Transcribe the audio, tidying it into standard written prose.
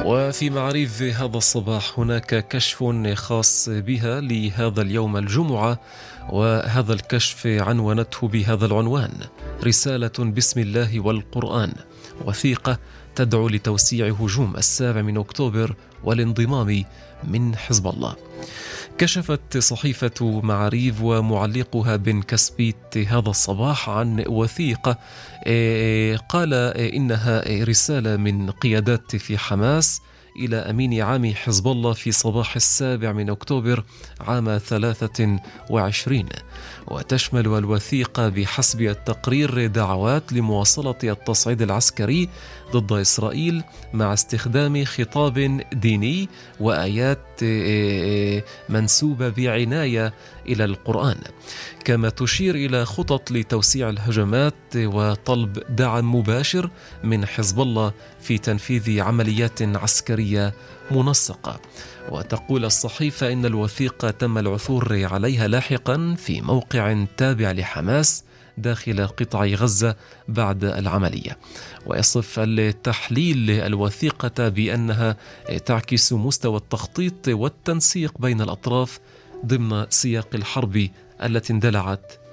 وفي معاريف هذا الصباح هناك كشف خاص بها لهذا اليوم الجمعة، وهذا الكشف عنونته بهذا العنوان: رسالة بسم الله والقرآن، وثيقة تدعو لتوسيع هجوم 7 أكتوبر والانضمام من حزب الله. كشفت صحيفة معاريف ومعلقها بن كسبيت هذا الصباح عن وثيقة قال إنها رسالة من قيادات في حماس إلى أمين عام حزب الله في صباح 7 أكتوبر عام 23، وتشمل الوثيقة بحسب التقرير دعوات لمواصلة التصعيد العسكري ضد إسرائيل مع استخدام خطاب ديني وآيات منسوبة بعناية إلى القرآن، كما تشير إلى خطط لتوسيع الهجمات وطلب دعم مباشر من حزب الله في تنفيذ عمليات عسكرية منسقة. وتقول الصحيفة إن الوثيقة تم العثور عليها لاحقا في موقع تابع لحماس داخل قطاع غزة بعد العملية، ويصف التحليل الوثيقة بأنها تعكس مستوى التخطيط والتنسيق بين الأطراف ضمن سياق الحرب التي اندلعت